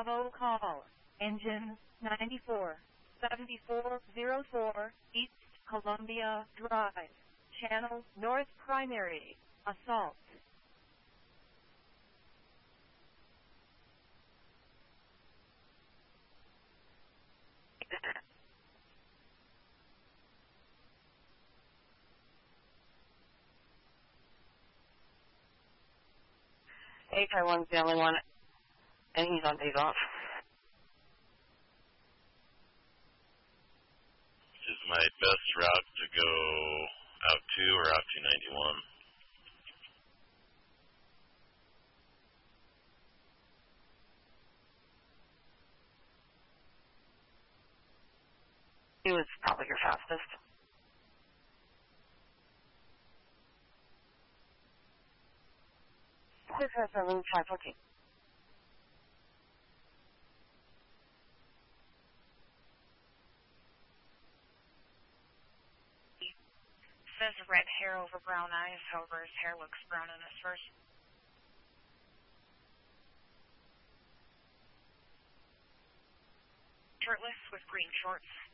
Bravo call. Engine 947404 East Columbia Drive. Channel North Primary. Assault. Taiwan's the only one, and he's on days off. Is my best route to go out 2 or out 291? He was probably your fastest. This has a room 514. Says red hair over brown eyes, however his hair looks brown in his first. Shirtless with green shorts.